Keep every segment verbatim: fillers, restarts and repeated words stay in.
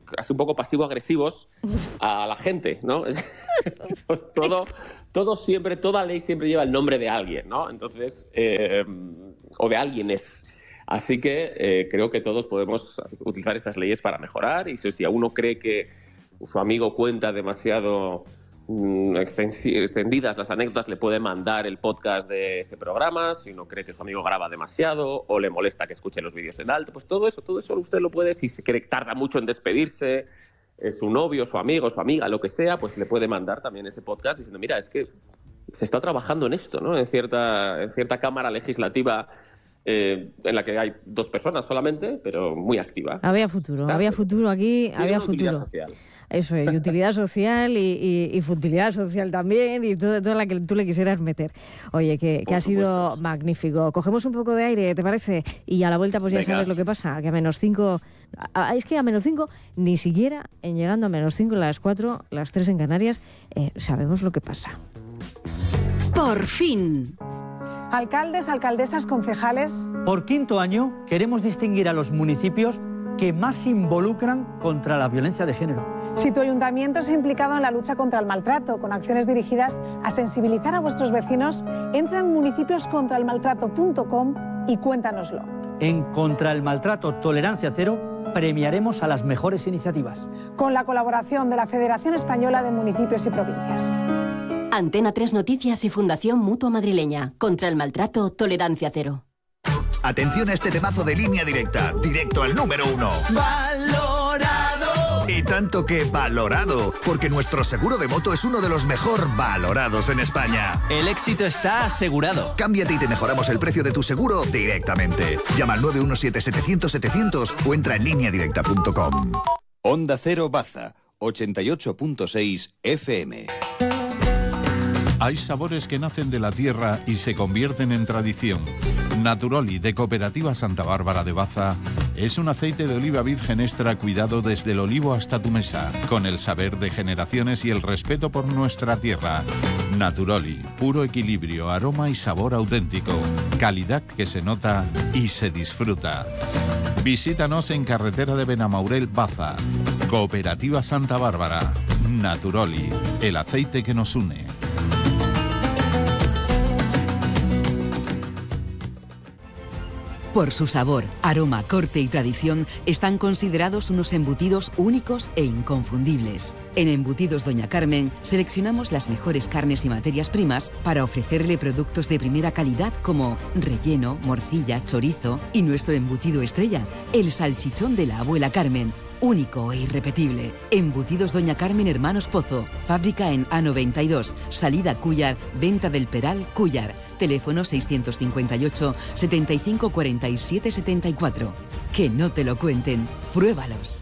casi un poco pasivo-agresivos a la gente, ¿no? Pues todo, todo siempre, toda ley siempre lleva el nombre de alguien, ¿no? Entonces, eh, o de alguien es. Así que eh, creo que todos podemos utilizar estas leyes para mejorar, y si a uno cree que su amigo cuenta demasiado mmm, extendidas las anécdotas, le puede mandar el podcast de ese programa. Si uno cree que su amigo graba demasiado o le molesta que escuche los vídeos en alto, pues todo eso, todo eso usted lo puede, si se cree que tarda mucho en despedirse, eh, su novio, su amigo, su amiga, lo que sea, pues le puede mandar también ese podcast diciendo, mira, es que se está trabajando en esto, ¿no? En cierta, en cierta cámara legislativa Eh, en la que hay dos personas solamente, pero muy activa. Había futuro, claro. había futuro aquí, había futuro. Social. Eso es, y utilidad social y, y, y futilidad social también, y toda, toda la que tú le quisieras meter. Oye, que, que ha sido magnífico. Cogemos un poco de aire, ¿te parece? Y a la vuelta pues ya Venga. sabes lo que pasa, que a menos cinco... A, es que a menos cinco, ni siquiera en llegando a menos cinco, las cuatro, las tres en Canarias, eh, sabemos lo que pasa. Por fin. Alcaldes, alcaldesas, concejales. Por quinto año queremos distinguir a los municipios que más se involucran contra la violencia de género. Si tu ayuntamiento se ha implicado en la lucha contra el maltrato, con acciones dirigidas a sensibilizar a vuestros vecinos, entra en municipios contra el maltrato punto com y cuéntanoslo. En Contra el Maltrato Tolerancia Cero premiaremos a las mejores iniciativas. Con la colaboración de la Federación Española de Municipios y Provincias. Antena tres Noticias y Fundación Mutua Madrileña. Contra el maltrato, tolerancia cero. Atención a este temazo de Línea Directa, directo al número uno. ¡Valorado! Y tanto que valorado, porque nuestro seguro de moto es uno de los mejor valorados en España. El éxito está asegurado. Cámbiate y te mejoramos el precio de tu seguro directamente. Llama al nueve uno siete, setecientos, setecientos o entra en línea directa punto com. Onda Cero Baza, ochenta y ocho punto seis F M. Hay sabores que nacen de la tierra y se convierten en tradición. Naturoli, de Cooperativa Santa Bárbara de Baza, es un aceite de oliva virgen extra cuidado desde el olivo hasta tu mesa, con el saber de generaciones y el respeto por nuestra tierra. Naturoli, puro equilibrio, aroma y sabor auténtico, calidad que se nota y se disfruta. Visítanos en carretera de Benamaurel, Baza. Cooperativa Santa Bárbara. Naturoli, el aceite que nos une. Por su sabor, aroma, corte y tradición, están considerados unos embutidos únicos e inconfundibles. En Embutidos Doña Carmen, seleccionamos las mejores carnes y materias primas para ofrecerle productos de primera calidad como relleno, morcilla, chorizo y nuestro embutido estrella, el salchichón de la abuela Carmen. Único e irrepetible. Embutidos Doña Carmen Hermanos Pozo. Fábrica en A noventa y dos. Salida Cúllar. Venta del Peral Cúllar. Teléfono seiscientos cincuenta y ocho, setenta y cinco, cuarenta y siete, setenta y cuatro. Que no te lo cuenten. Pruébalos.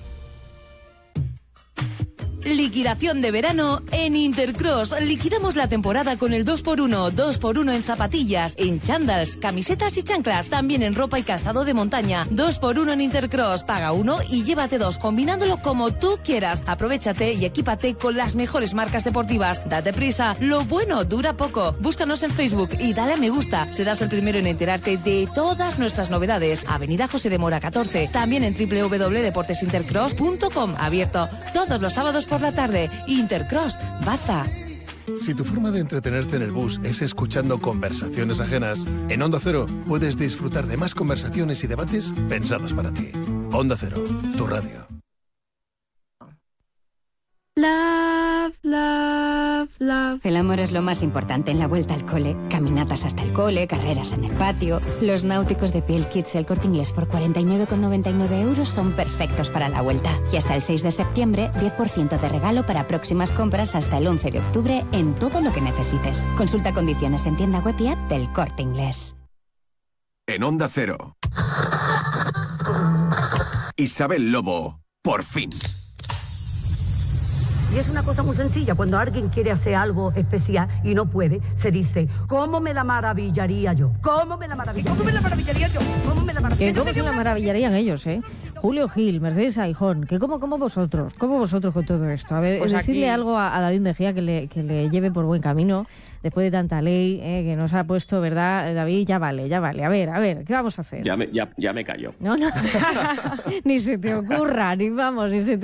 Liquidación de verano en Intercross. Liquidamos la temporada con el dos por uno. dos por uno en zapatillas, en chándals, camisetas y chanclas. También en ropa y calzado de montaña. dos por uno en Intercross. Paga uno y llévate dos, combinándolo como tú quieras. Aprovechate y equípate con las mejores marcas deportivas. Date prisa. Lo bueno dura poco. Búscanos en Facebook y dale a me gusta. Serás el primero en enterarte de todas nuestras novedades. Avenida José de Mora catorce. También en doble u doble u doble u punto deportes intercross punto com. Abierto todos los sábados por la tarde. Intercross, Baza. Si tu forma de entretenerte en el bus es escuchando conversaciones ajenas, en Onda Cero puedes disfrutar de más conversaciones y debates pensados para ti. Onda Cero, tu radio. Love, love, love. El amor es lo más importante en la vuelta al cole. Caminatas hasta el cole, carreras en el patio. Los náuticos de Piel Kids El Corte Inglés por cuarenta y nueve con noventa y nueve euros son perfectos para la vuelta. Y hasta el seis de septiembre, diez por ciento de regalo para próximas compras hasta el once de octubre en todo lo que necesites. Consulta condiciones en tienda web y app del Corte Inglés. En Onda Cero. Isabel Lobo, por fin. Y es una cosa muy sencilla, cuando alguien quiere hacer algo especial y no puede, se dice, ¿cómo me la maravillaría yo? ¿Cómo me la maravillaría, ¿Cómo me la maravillaría yo? ¿Cómo me la maravillaría yo? ¿Cómo se la maravillarían ellos, eh? Julio Gil, Mercedes Aijón, que como, como vosotros, como vosotros con todo esto. A ver, pues decirle aquí algo a, a David Mejía que le, que le lleve por buen camino, después de tanta ley eh, que nos ha puesto, ¿verdad, David? Ya vale, ya vale. A ver, a ver, ¿qué vamos a hacer? Ya me, ya, ya me callo. No, no, ni se te ocurra, ni vamos, ni se te